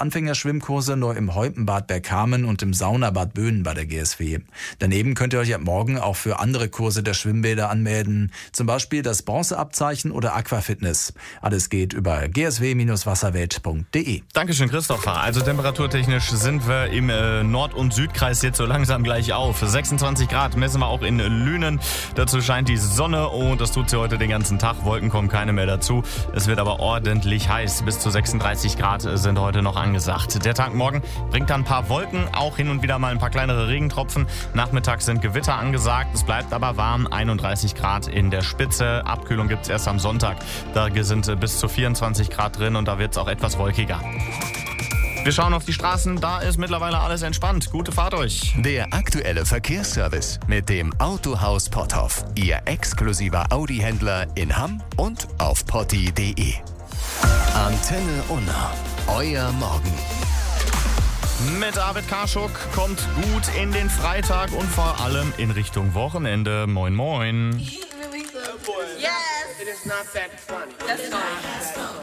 Anfängerschwimmkurse nur im Heupenbad Bergkamen und im Saunabad Böhnen bei der GSW. Daneben könnt ihr euch ab morgen auch für andere Kurse der Schwimmbäder anmelden, zum Beispiel das Bronzeabzeichen oder Aquafitness. Alles geht über gsw-wasserwelt.de. Dankeschön, Christopher. Also temperaturtechnisch sind wir im Nord- und Südkreis jetzt so langsam gleich auf. 26 Grad messen wir auch in Lünen. Dazu scheint die Sonne und das tut sie heute den ganzen Tag. Wolken kommen keine mehr dazu. Es wird aber ordentlich heiß. Bis zu 36 Grad sind heute noch angesagt. Der Tag morgen bringt dann ein paar Wolken, auch hin und wieder mal ein paar kleinere Regentropfen. Nachmittags sind Gewitter angesagt. Es bleibt aber warm. 31 Grad in der Spitze. Abkühlung gibt es erst am Sonntag. Da sind bis zu 24 Grad drin und da wird es auch etwas wolkiger. Wir schauen auf die Straßen, da ist mittlerweile alles entspannt. Gute Fahrt euch. Der aktuelle Verkehrsservice mit dem Autohaus Potthoff. Ihr exklusiver Audi-Händler in Hamm und auf potti.de. Antenne Unna. Euer Morgen. Mit Arvid Karschuk kommt gut in den Freitag und vor allem in Richtung Wochenende. Moin, moin. Yes! It is not that funny. That's fine.